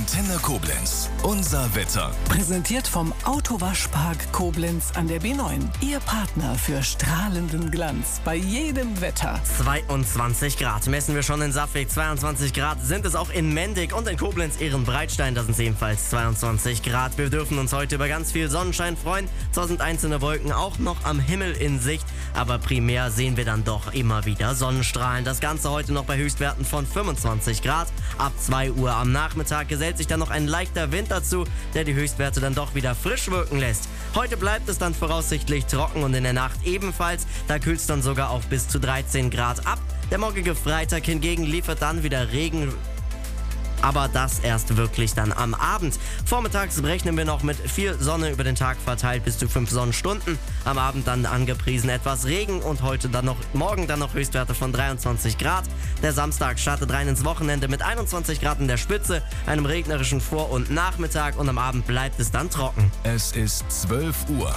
Antenne Koblenz. Unser Wetter. Präsentiert vom Autowaschpark Koblenz an der B9. Ihr Partner für strahlenden Glanz bei jedem Wetter. 22 Grad messen wir schon in Safwig. 22 Grad sind es auch in Mendig und in Koblenz-Ehrenbreitstein. Da sind es ebenfalls 22 Grad. Wir dürfen uns heute über ganz viel Sonnenschein freuen. Zwar sind einzelne Wolken auch noch am Himmel in Sicht, aber primär sehen wir dann doch immer wieder Sonnenstrahlen. Das Ganze heute noch bei Höchstwerten von 25 Grad. Ab 2 Uhr am Nachmittag gesellt sich dann noch ein leichter Wind dazu, der die Höchstwerte dann doch wieder frisch wirken lässt. Heute bleibt es dann voraussichtlich trocken und in der Nacht ebenfalls. Da kühlt es dann sogar auf bis zu 13 Grad ab. Der morgige Freitag hingegen liefert dann wieder Regen, aber das erst wirklich dann am Abend. Vormittags rechnen wir noch mit viel Sonne über den Tag verteilt, bis zu 5 Sonnenstunden. Am Abend dann angepriesen etwas Regen und morgen dann noch Höchstwerte von 23 Grad. Der Samstag startet rein ins Wochenende mit 21 Grad in der Spitze, einem regnerischen Vor- und Nachmittag und am Abend bleibt es dann trocken. Es ist 12 Uhr.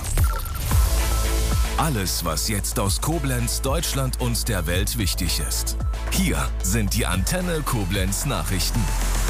Alles, was jetzt aus Koblenz, Deutschland und der Welt wichtig ist. Hier sind die Antenne Koblenz Nachrichten.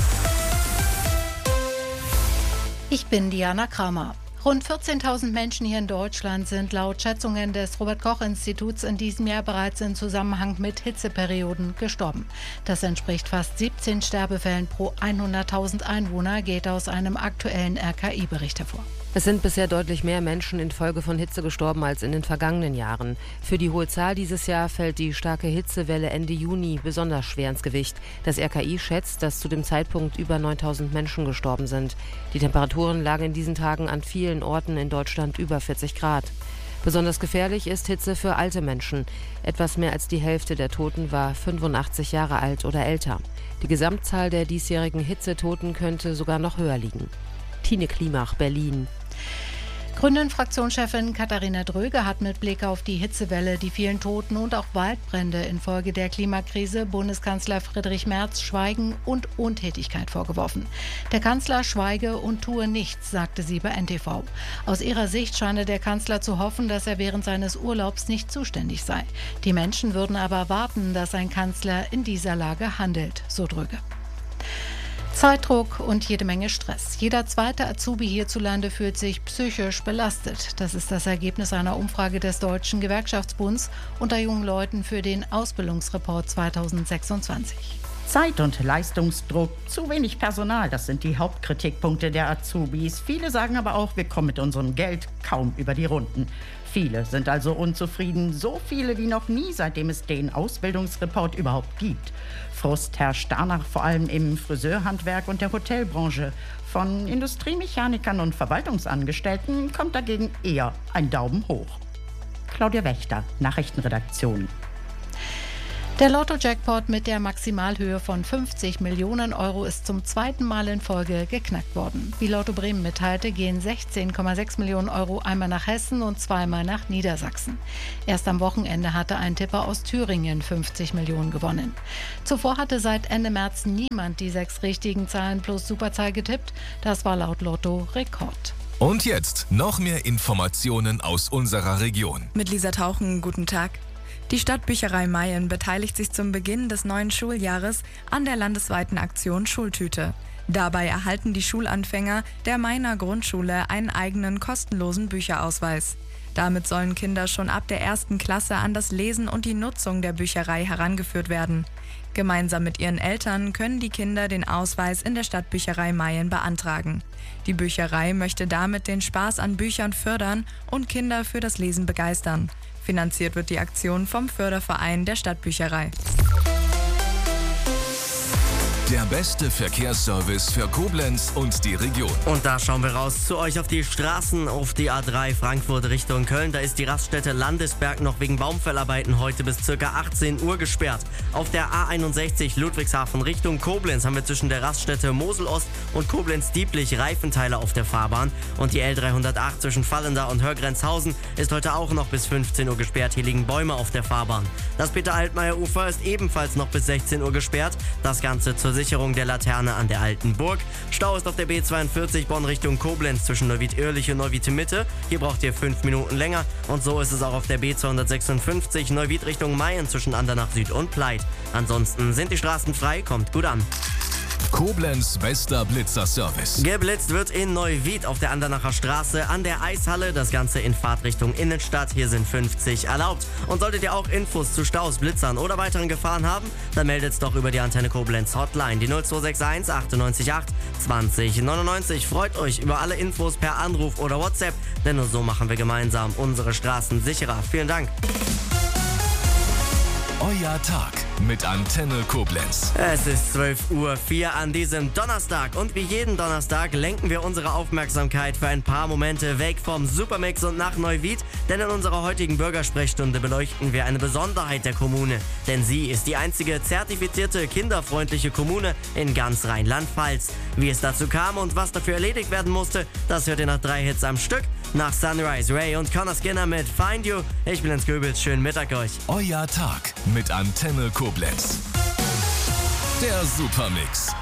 Ich bin Diana Kramer. Rund 14.000 Menschen hier in Deutschland sind laut Schätzungen des Robert-Koch-Instituts in diesem Jahr bereits in Zusammenhang mit Hitzeperioden gestorben. Das entspricht fast 17 Sterbefällen pro 100.000 Einwohner, geht aus einem aktuellen RKI-Bericht hervor. Es sind bisher deutlich mehr Menschen infolge von Hitze gestorben als in den vergangenen Jahren. Für die hohe Zahl dieses Jahr fällt die starke Hitzewelle Ende Juni besonders schwer ins Gewicht. Das RKI schätzt, dass zu dem Zeitpunkt über 9.000 Menschen gestorben sind. Die Temperaturen lagen in diesen Tagen an vielen Orten in Deutschland über 40 Grad. Besonders gefährlich ist Hitze für alte Menschen. Etwas mehr als die Hälfte der Toten war 85 Jahre alt oder älter. Die Gesamtzahl der diesjährigen Hitzetoten könnte sogar noch höher liegen. Tine Klimach, Berlin. Grünen-Fraktionschefin Katharina Dröge hat mit Blick auf die Hitzewelle, die vielen Toten und auch Waldbrände infolge der Klimakrise Bundeskanzler Friedrich Merz Schweigen und Untätigkeit vorgeworfen. Der Kanzler schweige und tue nichts, sagte sie bei NTV. Aus ihrer Sicht scheine der Kanzler zu hoffen, dass er während seines Urlaubs nicht zuständig sei. Die Menschen würden aber erwarten, dass ein Kanzler in dieser Lage handelt, so Dröge. Zeitdruck und jede Menge Stress. Jeder zweite Azubi hierzulande fühlt sich psychisch belastet. Das ist das Ergebnis einer Umfrage des Deutschen Gewerkschaftsbunds unter jungen Leuten für den Ausbildungsreport 2026. Zeit- und Leistungsdruck, zu wenig Personal, das sind die Hauptkritikpunkte der Azubis. Viele sagen aber auch, wir kommen mit unserem Geld kaum über die Runden. Viele sind also unzufrieden, so viele wie noch nie, seitdem es den Ausbildungsreport überhaupt gibt. Frust herrscht danach vor allem im Friseurhandwerk und der Hotelbranche. Von Industriemechanikern und Verwaltungsangestellten kommt dagegen eher ein Daumen hoch. Claudia Wächter, Nachrichtenredaktion. Der Lotto-Jackpot mit der Maximalhöhe von 50 Millionen Euro ist zum zweiten Mal in Folge geknackt worden. Wie Lotto Bremen mitteilte, gehen 16,6 Millionen Euro einmal nach Hessen und zweimal nach Niedersachsen. Erst am Wochenende hatte ein Tipper aus Thüringen 50 Millionen gewonnen. Zuvor hatte seit Ende März niemand die 6 richtigen Zahlen plus Superzahl getippt. Das war laut Lotto Rekord. Und jetzt noch mehr Informationen aus unserer Region. Mit Lisa Tauchen, guten Tag. Die Stadtbücherei Mayen beteiligt sich zum Beginn des neuen Schuljahres an der landesweiten Aktion Schultüte. Dabei erhalten die Schulanfänger der Mayener Grundschule einen eigenen kostenlosen Bücherausweis. Damit sollen Kinder schon ab der 1. Klasse an das Lesen und die Nutzung der Bücherei herangeführt werden. Gemeinsam mit ihren Eltern können die Kinder den Ausweis in der Stadtbücherei Mayen beantragen. Die Bücherei möchte damit den Spaß an Büchern fördern und Kinder für das Lesen begeistern. Finanziert wird die Aktion vom Förderverein der Stadtbücherei. Der beste Verkehrsservice für Koblenz und die Region. Und da schauen wir raus zu euch auf die Straßen, auf die A3 Frankfurt Richtung Köln. Da ist die Raststätte Landesberg noch wegen Baumfellarbeiten heute bis ca. 18 Uhr gesperrt. Auf der A61 Ludwigshafen Richtung Koblenz haben wir zwischen der Raststätte Mosel-Ost und Koblenz-Dieblich Reifenteile auf der Fahrbahn. Und die L308 zwischen Vallendar und Hörgrenzhausen ist heute auch noch bis 15 Uhr gesperrt. Hier liegen Bäume auf der Fahrbahn. Das Peter-Altmaier-Ufer ist ebenfalls noch bis 16 Uhr gesperrt. Das Ganze zur Sicherung der Laterne an der Alten Burg. Stau ist auf der B42 Bonn Richtung Koblenz zwischen Neuwied-Oerlich und Neuwied-Mitte. Hier braucht ihr 5 Minuten länger. Und so ist es auch auf der B256 Neuwied Richtung Mayen zwischen Andernach Süd und Pleit. Ansonsten sind die Straßen frei, kommt gut an. Koblenz bester Blitzerservice. Geblitzt wird in Neuwied auf der Andernacher Straße an der Eishalle. Das Ganze in Fahrtrichtung Innenstadt. Hier sind 50 erlaubt. Und solltet ihr auch Infos zu Staus, Blitzern oder weiteren Gefahren haben, dann meldet's doch über die Antenne Koblenz Hotline, die 0261 98 8 20 99. Freut euch über alle Infos per Anruf oder WhatsApp, denn nur so machen wir gemeinsam unsere Straßen sicherer. Vielen Dank. Euer Tag mit Antenne Koblenz. Es ist 12:04 Uhr an diesem Donnerstag und wie jeden Donnerstag lenken wir unsere Aufmerksamkeit für ein paar Momente weg vom Supermix und nach Neuwied, denn in unserer heutigen Bürgersprechstunde beleuchten wir eine Besonderheit der Kommune, denn sie ist die einzige zertifizierte kinderfreundliche Kommune in ganz Rheinland-Pfalz. Wie es dazu kam und was dafür erledigt werden musste, das hört ihr nach 3 Hits am Stück. Nach Sunrise, Ray und Connor Skinner mit Find You. Ich bin Jens Göbels, schönen Mittag euch. Euer Tag mit Antenne Koblenz. Der Supermix.